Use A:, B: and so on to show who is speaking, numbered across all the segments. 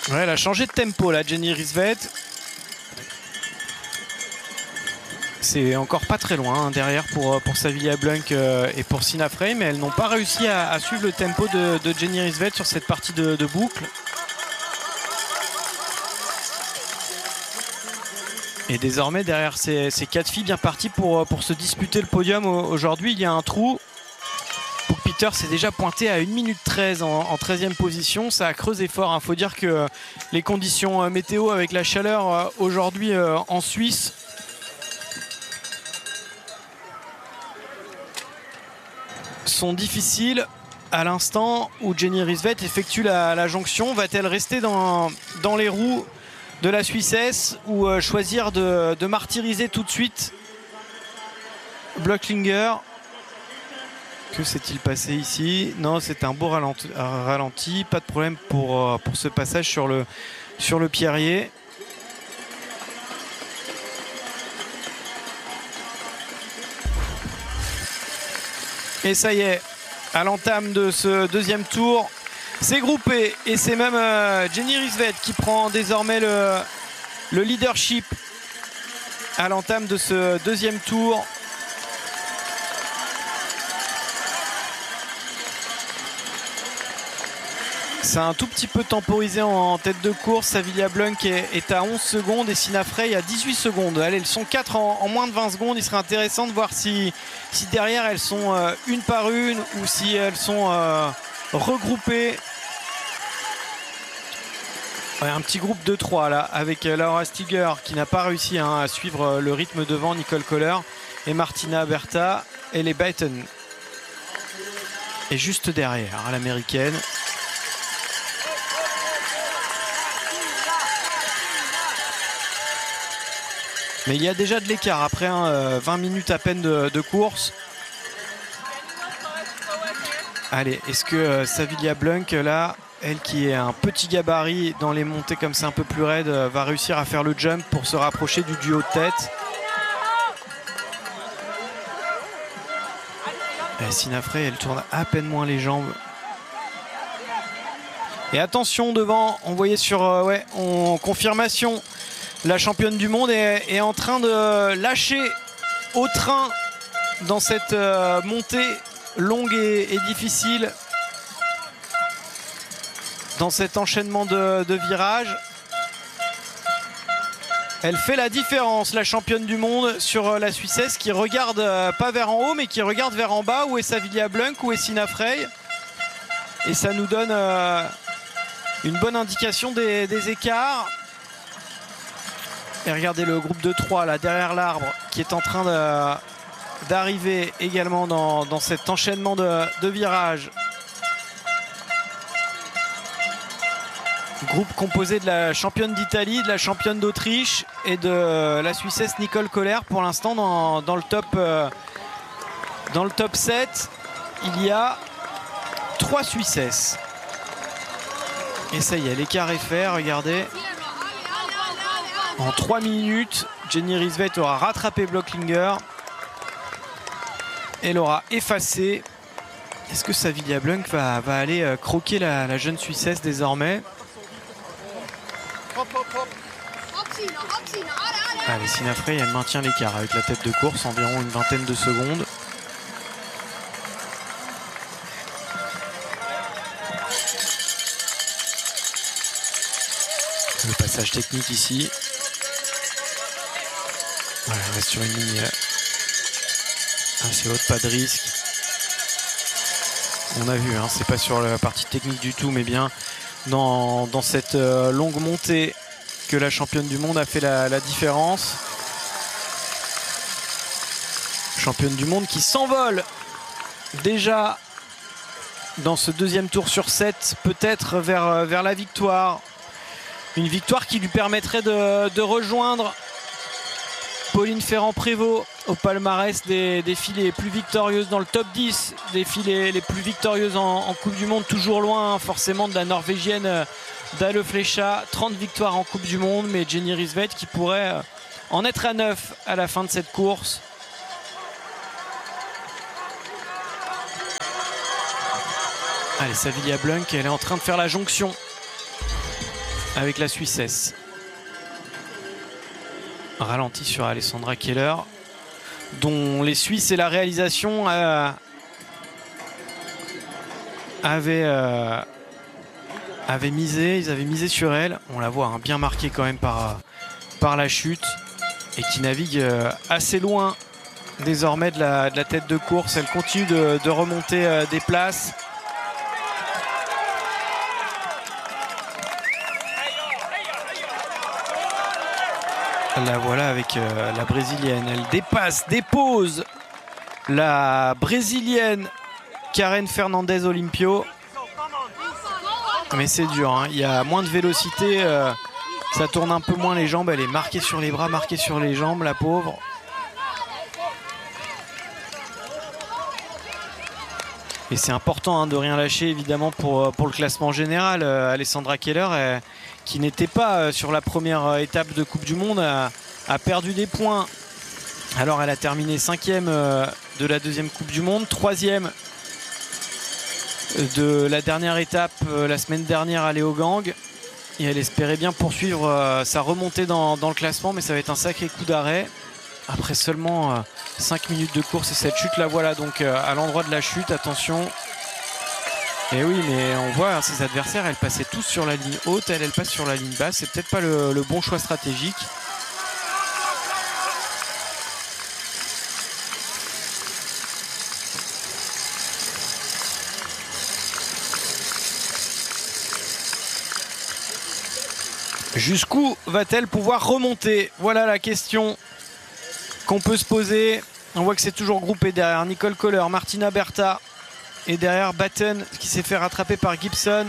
A: Ouais, elle a changé de tempo là, Jenny Rissved. C'est encore pas très loin hein, derrière pour Savilia Blunk et pour Sina Frey, mais elles n'ont pas réussi à suivre le tempo de Jenny Rissved sur cette partie de boucle. Et désormais, derrière ces 4 filles bien parties pour se disputer le podium aujourd'hui, il y a un trou. Brooke Peters s'est déjà pointé à 1 minute 13 en 13e position. Ça a creusé fort. Il faut dire que les conditions météo avec la chaleur aujourd'hui en Suisse sont difficiles. À l'instant où Jenny Rissved effectue la jonction, va-t-elle rester dans les roues de la Suissesse ou choisir de martyriser tout de suite Blocklinger? Que s'est-il passé ici? Non, c'est un beau ralenti. Pas de problème pour ce passage sur le pierrier. Et ça y est, à l'entame de ce deuxième tour, c'est groupé et c'est même Jenny Rissved qui prend désormais le leadership à l'entame de ce deuxième tour. C'est un tout petit peu temporisé en tête de course. Savilia Blunk est à 11 secondes et Sina Frey à 18 secondes. Allez, elles sont 4 en moins de 20 secondes. Il serait intéressant de voir si derrière elles sont une par une ou si elles sont regroupées. Ouais, un petit groupe de 3 là avec Laura Stiger qui n'a pas réussi à suivre le rythme devant, Nicole Kohler et Martina Berta. Et les Baton est juste derrière l'américaine. Mais il y a déjà de l'écart après 20 minutes à peine de course. Allez, est-ce que Savilia Blunk, là, elle qui est un petit gabarit dans les montées comme ça un peu plus raides, va réussir à faire le jump pour se rapprocher du duo de tête? Et Sina Frey, elle tourne à peine moins les jambes. Et attention devant, on voyait sur en confirmation. La championne du monde est en train de lâcher au train dans cette montée longue et difficile. Dans cet enchaînement de virages. Elle fait la différence, la championne du monde, sur la Suissesse qui regarde pas vers en haut mais qui regarde vers en bas. Où est Savilia Blunk, où est Sina Frey? Et ça nous donne une bonne indication des écarts. Et regardez le groupe de 3 là derrière l'arbre qui est en train d'arriver également dans cet enchaînement de virages. Groupe composé de la championne d'Italie, de la championne d'Autriche et de la Suissesse Nicole Kohler. Pour l'instant dans le top 7, il y a 3 Suissesses. Et ça y est, l'écart est fait, regardez. En 3 minutes, Jenny Rissved aura rattrapé Blocklinger. Elle aura effacé. Est-ce que Savilia Blunk va aller croquer la jeune Suissesse désormais? Allez, Sina Frey, elle maintient l'écart avec la tête de course, environ une vingtaine de secondes. Le passage technique ici. Voilà, on reste sur une ligne assez haute, pas de risque. On a vu, c'est pas sur la partie technique du tout, mais bien dans cette longue montée que la championne du monde a fait la différence. Championne du monde qui s'envole déjà dans ce deuxième tour sur 7, peut-être vers la victoire. Une victoire qui lui permettrait de rejoindre Pauline Ferrand-Prévot au palmarès des filles les plus victorieuses dans le top 10, des filles les plus victorieuses en Coupe du Monde, toujours loin forcément de la Norvégienne Dalle Flecha, 30 victoires en Coupe du Monde, mais Jenny Rissved qui pourrait en être à 9 à la fin de cette course. Allez, Savilia Blunk, elle est en train de faire la jonction. avec la Suissesse. Ralenti sur Alessandra Keller, dont les Suisses et la réalisation avaient misé. Ils avaient misé sur elle. On la voit hein, bien marquée quand même par la chute et qui navigue assez loin désormais de la tête de course. Elle continue de remonter des places. La voilà avec la brésilienne. Elle dépose la brésilienne Karen Fernandez Olimpio. Mais c'est dur, hein. Il y a moins de vélocité. Ça tourne un peu moins les jambes. Elle est marquée sur les bras, marquée sur les jambes, la pauvre. Et c'est important hein, de rien lâcher évidemment pour le classement général. Alessandra Keller, qui n'était pas sur la première étape de Coupe du Monde, a perdu des points. Alors elle a terminé 5e de la deuxième Coupe du Monde, 3e de la dernière étape la semaine dernière à Léogang. Et elle espérait bien poursuivre sa remontée dans le classement, mais ça va être un sacré coup d'arrêt. Après seulement 5 minutes de course et cette chute, la voilà donc à l'endroit de la chute, attention. Et oui, mais on voit ses adversaires, elles passaient tous sur la ligne haute, elle passe sur la ligne basse. C'est peut-être pas le bon choix stratégique. Jusqu'où va-t-elle pouvoir remonter? Voilà la question qu'on peut se poser. On voit que c'est toujours groupé derrière Nicole Kohler, Martina Bertha et derrière Batten qui s'est fait rattraper par Gibson.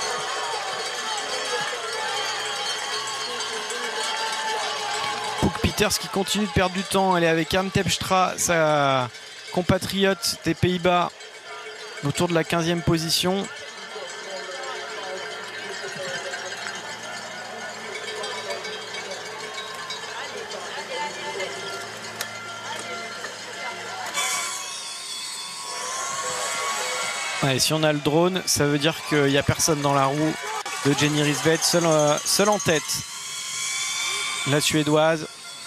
A: Pouk Peters qui continue de perdre du temps. Elle est avec Anne Terpstra, sa compatriote des Pays-Bas, autour de la 15e position. Ouais, si on a le drone, ça veut dire qu'il n'y a personne dans la roue de Jenny Rissved, seule en tête. La Suédoise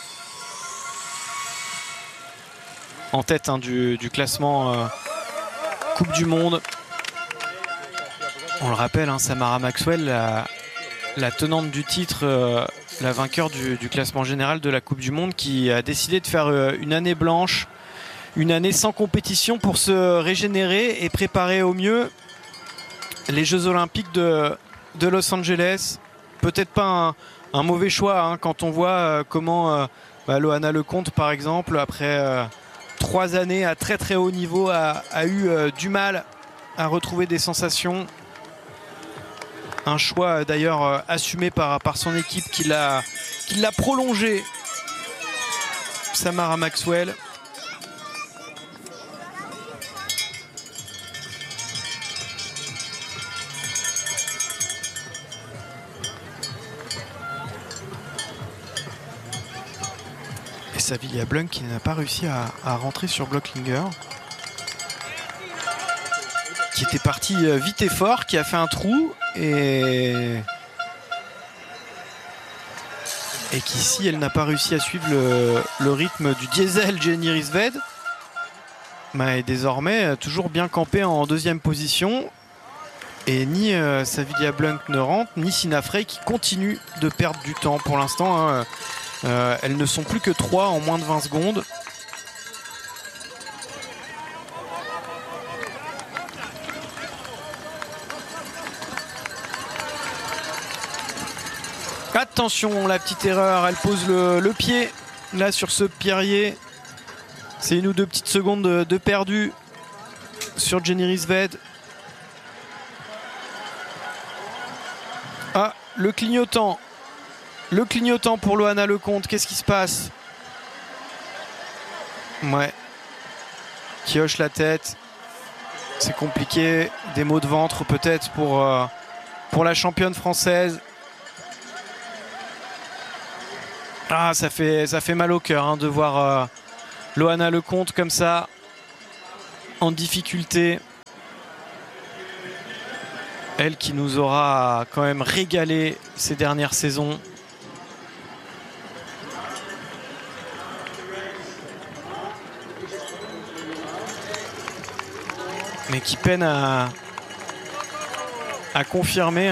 A: en tête hein, du classement Coupe du Monde. On le rappelle, hein, Samara Maxwell, la tenante du titre, la vainqueur du classement général de la Coupe du Monde, qui a décidé de faire une année blanche. Une année sans compétition pour se régénérer et préparer au mieux les Jeux Olympiques de Los Angeles. Peut-être pas un mauvais choix hein, quand on voit comment Loana Lecomte, par exemple, après 3 années à très très haut niveau, a eu du mal à retrouver des sensations. Un choix d'ailleurs assumé par son équipe qui l'a prolongé. Samara Maxwell. Savilia Blunk qui n'a pas réussi à rentrer sur Blocklinger, qui était parti vite et fort, qui a fait un trou et qu'ici elle n'a pas réussi à suivre le rythme du diesel Jenny Rissved, mais est désormais toujours bien campée en 2e position. Et ni Savilia Blunk ne rentre, ni Sina Frey qui continue de perdre du temps pour l'instant hein. Elles ne sont plus que 3 en moins de 20 secondes. Attention, la petite erreur, elle pose le pied là sur ce pierrier. C'est 1 ou 2 petites secondes de perdu sur Jenny Rissved. Ah, le clignotant. Le clignotant pour Loana Lecomte, qu'est-ce qui se passe? Ouais. Qui hoche la tête. C'est compliqué. Des maux de ventre peut-être pour la championne française. Ah, ça fait mal au cœur hein, de voir Loana Lecomte comme ça, en difficulté. Elle qui nous aura quand même régalé ces dernières saisons. Mais qui peine à confirmer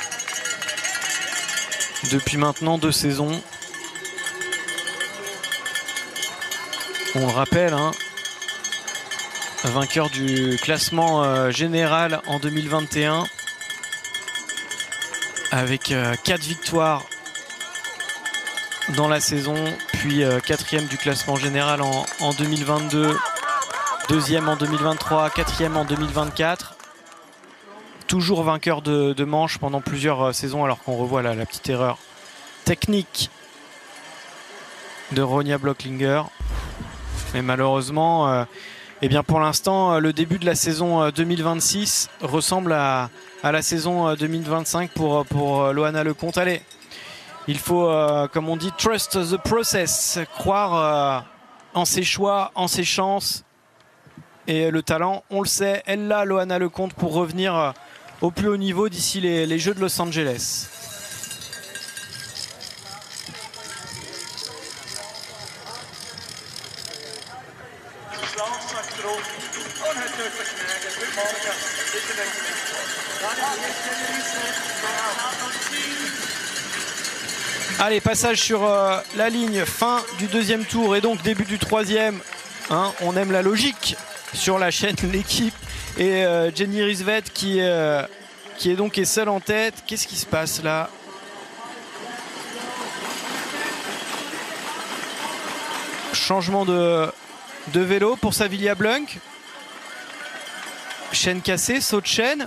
A: depuis maintenant 2 saisons. On le rappelle, vainqueur du classement général en 2021 avec 4 victoires dans la saison, puis 4e du classement général en 2022, 2e en 2023, 4e en 2024. Toujours vainqueur de manche pendant plusieurs saisons, alors qu'on revoit la petite erreur technique de Ronja Blocklinger. Mais malheureusement, pour l'instant, le début de la saison 2026 ressemble à la saison 2025 pour Loana Lecomte. Allez, il faut, comme on dit, trust the process, croire en ses choix, en ses chances. Et le talent, on le sait, elle l'a, Loana Lecomte, pour revenir au plus haut niveau d'ici les Jeux de Los Angeles. Allez, passage sur la ligne, fin du 2e tour et donc début du 3e. On aime la logique sur la chaîne L'équipe. Et Jenny Rissved qui est donc seule en tête. Qu'est-ce qui se passe là? Changement de vélo pour Savilia Blunk. Chaîne cassée, saut de chaîne.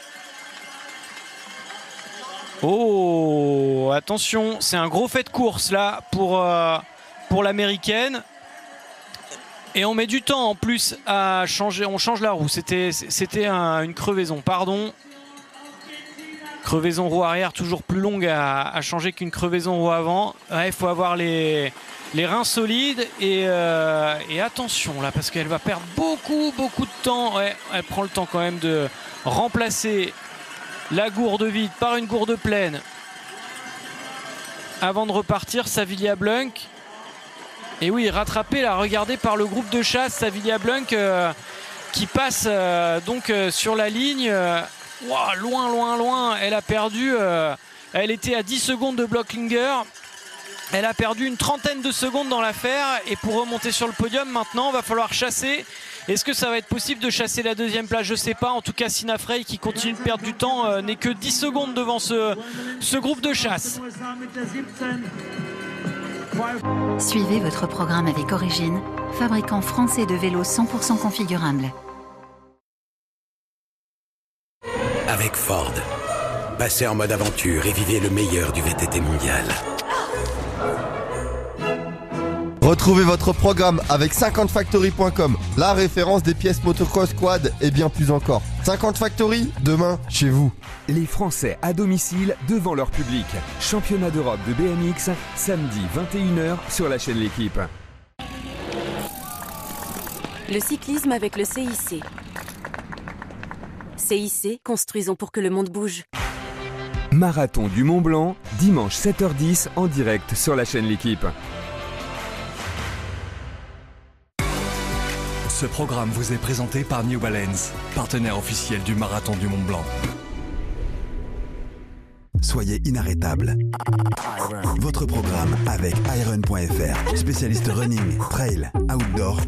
A: Oh, attention, c'est un gros fait de course là pour l'américaine. Et on met du temps en plus à changer, on change la roue. C'était une crevaison, pardon. Crevaison roue arrière toujours plus longue à changer qu'une crevaison roue avant. Il faut avoir les reins solides et attention là, parce qu'elle va perdre beaucoup de temps. Ouais, elle prend le temps quand même de remplacer la gourde vide par une gourde pleine avant de repartir. Savilia Blunk. Et oui, rattrapé là, regardez, par le groupe de chasse, Savilia Blunk qui passe sur la ligne. Wow, loin. Elle a perdu. Elle était à 10 secondes de Blocklinger. Elle a perdu une trentaine de secondes dans l'affaire. Et pour remonter sur le podium, maintenant, va falloir chasser. Est-ce que ça va être possible de chasser la 2e place? Je ne sais pas. En tout cas, Sina Frey, qui continue de perdre du temps, n'est que 10 secondes devant ce groupe de chasse.
B: Suivez votre programme avec Origine, fabricant français de vélos 100% configurables.
C: Avec Ford, passez en mode aventure et vivez le meilleur du VTT mondial.
D: Retrouvez votre programme avec 50factory.com, la référence des pièces motocross, quad et bien plus encore. 50 Factory, demain, chez vous.
E: Les Français à domicile devant leur public. Championnat d'Europe de BMX, samedi 21h sur la chaîne L'équipe.
F: Le cyclisme avec le CIC. CIC, construisons pour que le monde bouge.
E: Marathon du Mont Blanc, dimanche 7h10 en direct sur la chaîne L'équipe.
G: Ce programme vous est présenté par New Balance, partenaire officiel du Marathon du Mont Blanc.
H: Soyez inarrêtable. Votre programme avec Iron.fr, spécialiste running, trail, outdoor